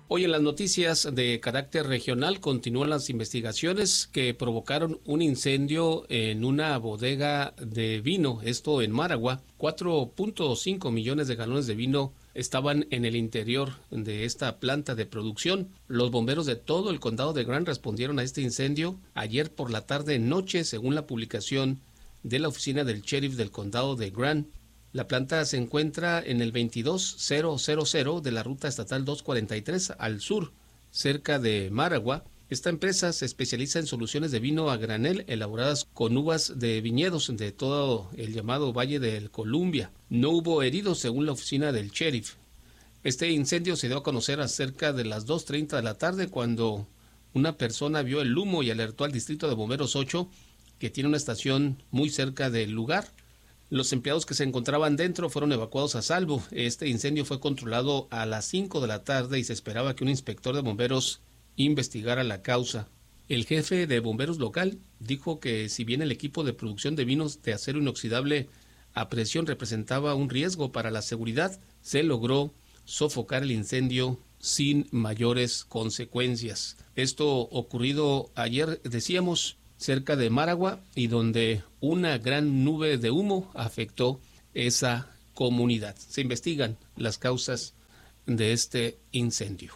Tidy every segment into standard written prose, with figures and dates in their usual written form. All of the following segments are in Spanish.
Hoy en las noticias de carácter regional continúan las investigaciones que provocaron un incendio en una bodega de vino, esto en Maragua. 4.5 millones de galones de vino estaban en el interior de esta planta de producción. Los bomberos de todo el condado de Grant respondieron a este incendio ayer por la tarde-noche, según la publicación de la oficina del sheriff del condado de Grant. La planta se encuentra en el 22000 de la ruta estatal 243 al sur, cerca de Maragua. Esta empresa se especializa en soluciones de vino a granel elaboradas con uvas de viñedos de todo el llamado Valle del Columbia. No hubo heridos según la oficina del sheriff. Este incendio se dio a conocer a cerca de las 2:30 de la tarde cuando una persona vio el humo y alertó al distrito de bomberos 8, que tiene una estación muy cerca del lugar. Los empleados que se encontraban dentro fueron evacuados a salvo. Este incendio fue controlado a las 5 de la tarde y se esperaba que un inspector de bomberos investigara la causa. El jefe de bomberos local dijo que si bien el equipo de producción de vinos de acero inoxidable a presión representaba un riesgo para la seguridad, se logró sofocar el incendio sin mayores consecuencias. Esto ocurrido ayer, decíamos, cerca de Maragua, y donde una gran nube de humo afectó esa comunidad. Se investigan las causas de este incendio.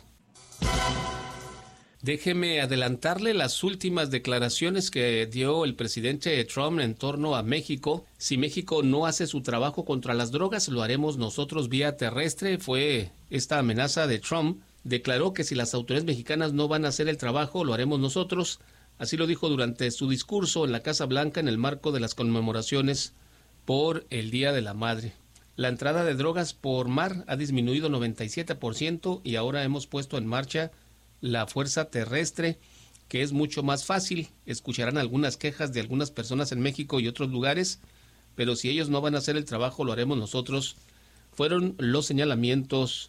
Déjeme adelantarle las últimas declaraciones que dio el presidente Trump en torno a México. Si México no hace su trabajo contra las drogas, lo haremos nosotros vía terrestre. Fue esta amenaza de Trump. Declaró que si las autoridades mexicanas no van a hacer el trabajo, lo haremos nosotros. Así lo dijo durante su discurso en la Casa Blanca en el marco de las conmemoraciones por el Día de la Madre. La entrada de drogas por mar ha disminuido 97% y ahora hemos puesto en marcha la fuerza terrestre, que es mucho más fácil. Escucharán algunas quejas de algunas personas en México y otros lugares, pero si ellos no van a hacer el trabajo, lo haremos nosotros. Fueron los señalamientos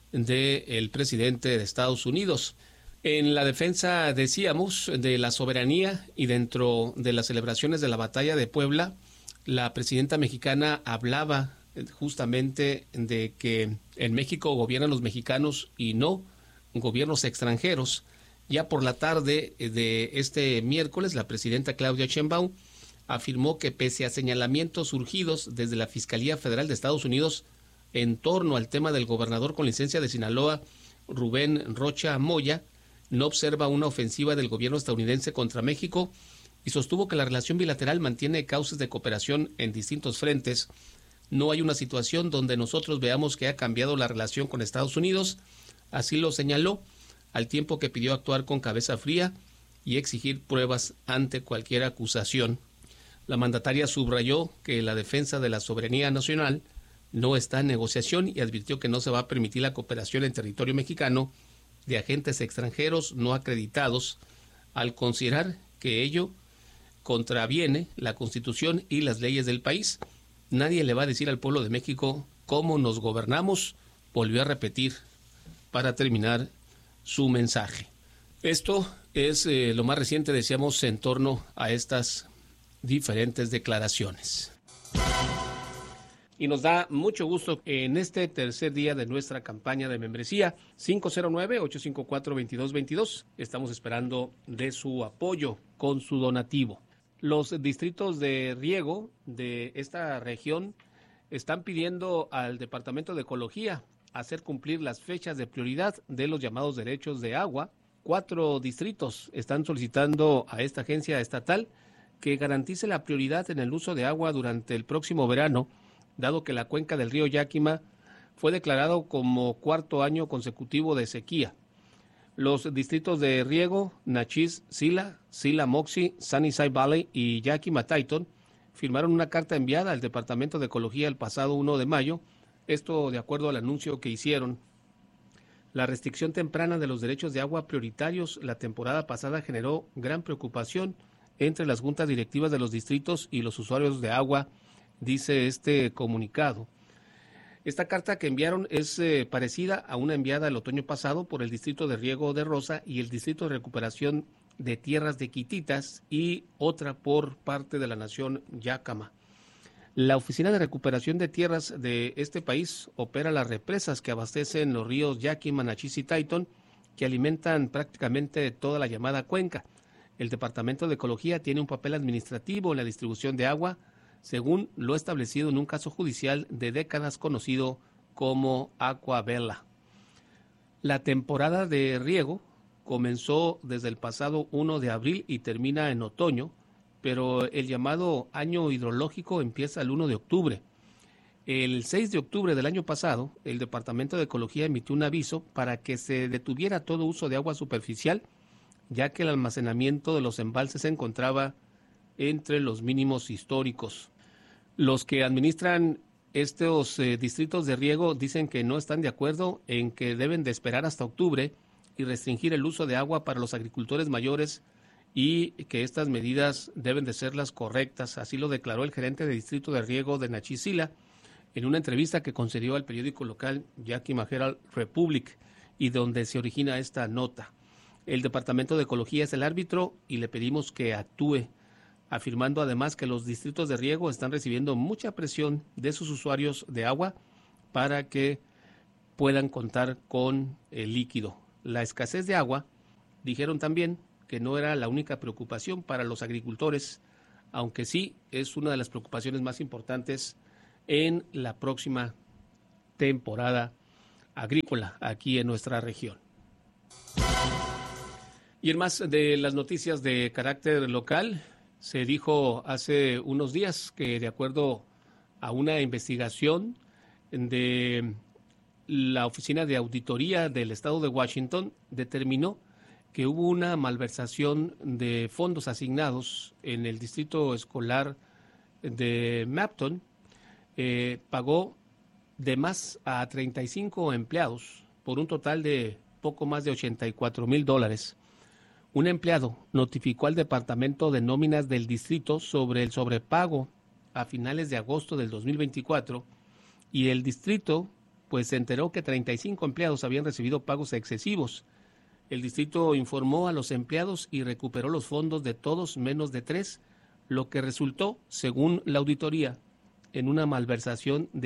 del presidente de Estados Unidos. En la defensa, decíamos, de la soberanía y dentro de las celebraciones de la Batalla de Puebla, la presidenta mexicana hablaba justamente de que en México gobiernan los mexicanos y no gobiernos extranjeros. Ya por la tarde de este miércoles, la presidenta Claudia Sheinbaum afirmó que pese a señalamientos surgidos desde la Fiscalía Federal de Estados Unidos en torno al tema del gobernador con licencia de Sinaloa, Rubén Rocha Moya, no observa una ofensiva del gobierno estadounidense contra México y sostuvo que la relación bilateral mantiene cauces de cooperación en distintos frentes. No hay una situación donde nosotros veamos que ha cambiado la relación con Estados Unidos, así lo señaló, al tiempo que pidió actuar con cabeza fría y exigir pruebas ante cualquier acusación. La mandataria subrayó que la defensa de la soberanía nacional no está en negociación y advirtió que no se va a permitir la cooperación en territorio mexicano de agentes extranjeros no acreditados, al considerar que ello contraviene la Constitución y las leyes del país. Nadie le va a decir al pueblo de México cómo nos gobernamos, volvió a repetir para terminar su mensaje. Esto es lo más reciente, decíamos, en torno a estas diferentes declaraciones. Y nos da mucho gusto en este tercer día de nuestra campaña de membresía 509-854-2222. Estamos esperando de su apoyo con su donativo. Los distritos de riego de esta región están pidiendo al Departamento de Ecología hacer cumplir las fechas de prioridad de los llamados derechos de agua. 4 distritos están solicitando a esta agencia estatal que garantice la prioridad en el uso de agua durante el próximo verano, dado que la cuenca del río Yakima fue declarado como 4º año consecutivo de sequía. Los distritos de riego, Nachis, Sila, Moxie, Sunnyside Valley y Yakima-Titan firmaron una carta enviada al Departamento de Ecología el pasado 1 de mayo, esto de acuerdo al anuncio que hicieron. La restricción temprana de los derechos de agua prioritarios la temporada pasada generó gran preocupación entre las juntas directivas de los distritos y los usuarios de agua, dice este comunicado. Esta carta que enviaron es parecida a una enviada el otoño pasado por el Distrito de Riego de Rosa y el Distrito de Recuperación de Tierras de Quititas y otra por parte de la nación Yakama. La Oficina de Recuperación de Tierras de este país opera las represas que abastecen los ríos Yakima, Nachis y Titan que alimentan prácticamente toda la llamada cuenca. El Departamento de Ecología tiene un papel administrativo en la distribución de agua, según lo establecido en un caso judicial de décadas conocido como Aquavela. La temporada de riego comenzó desde el pasado 1 de abril y termina en otoño, pero el llamado año hidrológico empieza el 1 de octubre. El 6 de octubre del año pasado, el Departamento de Ecología emitió un aviso para que se detuviera todo uso de agua superficial, ya que el almacenamiento de los embalses se encontraba entre los mínimos históricos. Los que administran estos distritos de riego dicen que no están de acuerdo en que deben de esperar hasta octubre y restringir el uso de agua para los agricultores mayores y que estas medidas deben de ser las correctas. Así lo declaró el gerente de distrito de riego de Nachisila en una entrevista que concedió al periódico local Yakima Herald Republic y donde se origina esta nota. El Departamento de Ecología es el árbitro y le pedimos que actúe, afirmando además que los distritos de riego están recibiendo mucha presión de sus usuarios de agua para que puedan contar con el líquido. La escasez de agua, dijeron también, que no era la única preocupación para los agricultores, aunque sí es una de las preocupaciones más importantes en la próxima temporada agrícola aquí en nuestra región. Y en más de las noticias de carácter local, se dijo hace unos días que de acuerdo a una investigación de la Oficina de Auditoría del Estado de Washington, determinó que hubo una malversación de fondos asignados en el distrito escolar de Mapton. Pagó de más a 35 empleados por un total de poco más de $84,000. Un empleado notificó al Departamento de Nóminas del distrito sobre el sobrepago a finales de agosto del 2024 y el distrito pues se enteró que 35 empleados habían recibido pagos excesivos. El distrito informó a los empleados y recuperó los fondos de todos menos de 3, lo que resultó, según la auditoría, en una malversación de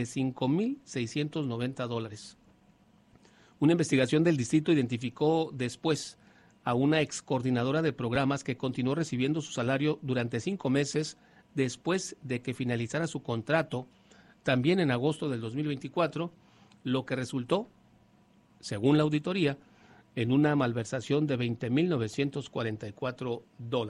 $5,690. Una investigación del distrito identificó después a una ex coordinadora de programas que continuó recibiendo su salario durante 5 meses después de que finalizara su contrato, también en agosto del 2024, lo que resultó, según la auditoría, en una malversación de $20,944.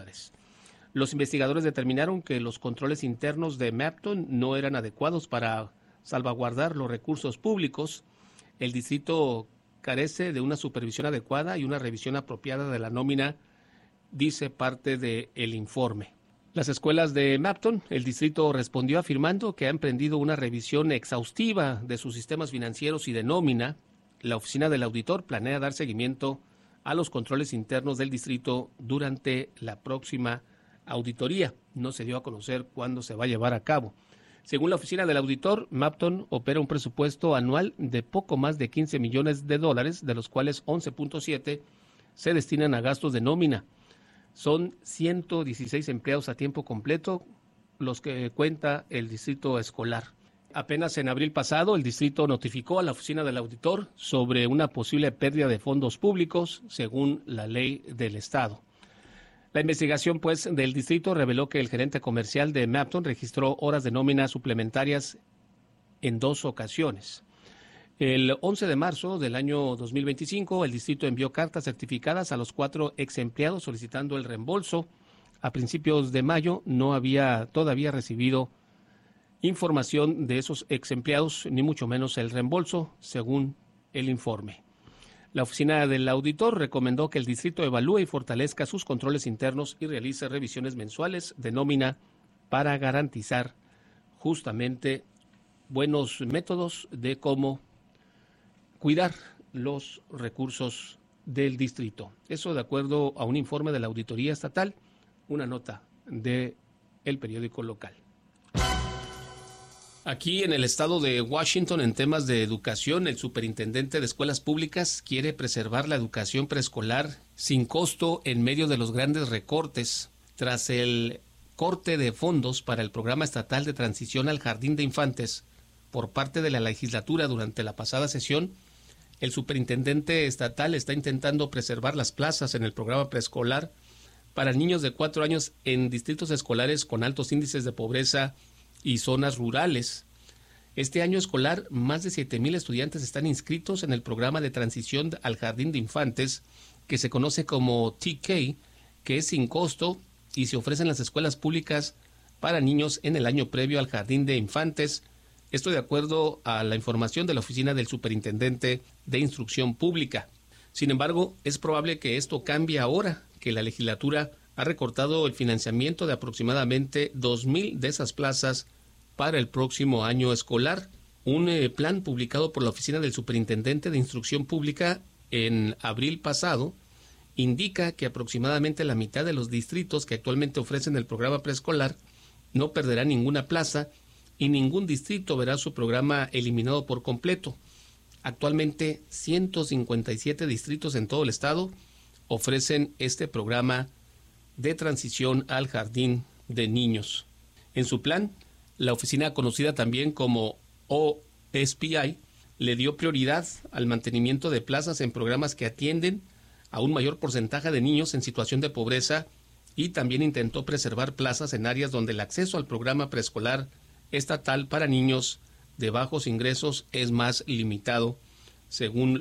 Los investigadores determinaron que los controles internos de Mapton no eran adecuados para salvaguardar los recursos públicos. El distrito carece de una supervisión adecuada y una revisión apropiada de la nómina, dice parte del informe. Las escuelas de Mapton, el distrito respondió afirmando que ha emprendido una revisión exhaustiva de sus sistemas financieros y de nómina. La oficina del auditor planea dar seguimiento a los controles internos del distrito durante la próxima auditoría. No se dio a conocer cuándo se va a llevar a cabo. Según la oficina del auditor, Mapton opera un presupuesto anual de poco más de $15 millones, de los cuales 11.7 se destinan a gastos de nómina. Son 116 empleados a tiempo completo los que cuenta el distrito escolar. Apenas en abril pasado, el distrito notificó a la oficina del auditor sobre una posible pérdida de fondos públicos según la ley del estado. La investigación, pues, del distrito reveló que el gerente comercial de Mapton registró horas de nómina suplementarias en 2 ocasiones. El 11 de marzo del año 2025, el distrito envió cartas certificadas a los 4 ex empleados solicitando el reembolso. A principios de mayo no había todavía recibido información de esos ex empleados, ni mucho menos el reembolso, según el informe. La oficina del auditor recomendó que el distrito evalúe y fortalezca sus controles internos y realice revisiones mensuales de nómina para garantizar justamente buenos métodos de cómo cuidar los recursos del distrito. Eso de acuerdo a un informe de la Auditoría Estatal, una nota de el periódico local. Aquí en el estado de Washington, en temas de educación, el superintendente de escuelas públicas quiere preservar la educación preescolar sin costo en medio de los grandes recortes. Tras el corte de fondos para el programa estatal de transición al jardín de infantes por parte de la legislatura durante la pasada sesión, El superintendente estatal está intentando preservar las plazas en el programa preescolar para niños de 4 años en distritos escolares con altos índices de pobreza y zonas rurales. Este año escolar, más de 7,000 estudiantes están inscritos en el programa de transición al jardín de infantes, que se conoce como TK, que es sin costo y se ofrece en las escuelas públicas para niños en el año previo al jardín de infantes. Esto de acuerdo a la información de la Oficina del Superintendente de Instrucción Pública. Sin embargo, es probable que esto cambie ahora que la legislatura ha recortado el financiamiento de aproximadamente 2,000 de esas plazas para el próximo año escolar. Un plan publicado por la Oficina del Superintendente de Instrucción Pública en abril pasado indica que aproximadamente la mitad de los distritos que actualmente ofrecen el programa preescolar no perderá ninguna plaza y ningún distrito verá su programa eliminado por completo. Actualmente, 157 distritos en todo el estado ofrecen este programa de transición al jardín de niños. En su plan, la oficina conocida también como OSPI le dio prioridad al mantenimiento de plazas en programas que atienden a un mayor porcentaje de niños en situación de pobreza y también intentó preservar plazas en áreas donde el acceso al programa preescolar estatal para niños de bajos ingresos es más limitado, según